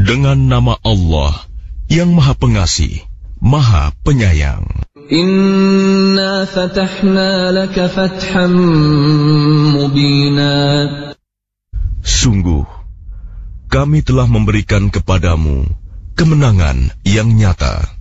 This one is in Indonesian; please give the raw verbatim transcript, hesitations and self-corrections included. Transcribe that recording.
Dengan nama Allah yang Maha Pengasih, Maha Penyayang. Inna fatahna laka fathan mubina. Sungguh, kami telah memberikan kepadamu kemenangan yang nyata.